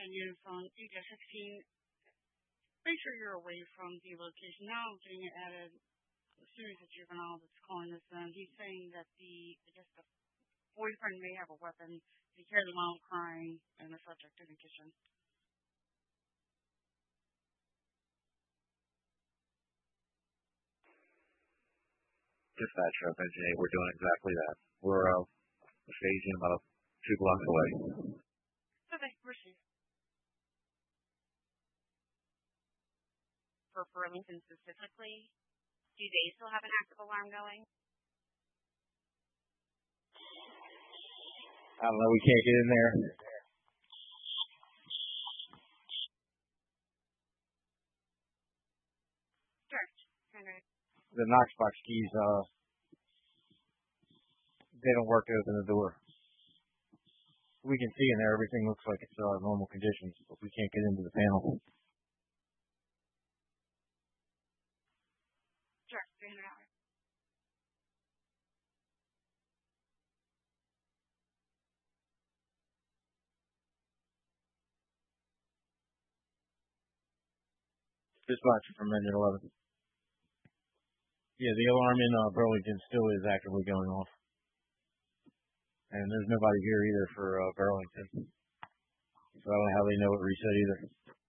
and units on Ega 16. Make sure you're away from the location. Now being added a series of juvenile that's calling this in. He's saying that I guess the boyfriend may have a weapon. He heard the mom crying and the subject in the kitchen. Dispatch up engineer, we're doing exactly that. We're phasing about 2 blocks away. Okay, receive. For Burlington specifically, do they still have an active alarm going? I don't know. We can't get in there. Sure. Henry. The Knoxbox keys, they don't work to open the door. We can see in there. Everything looks like it's normal conditions, but we can't get into the panel. Sure. 300 hours. Dispatch from Engine 11. Yeah, the alarm in Burlington still is actively going off. And there's nobody here either for Burlington. So I don't know how they know it reset either.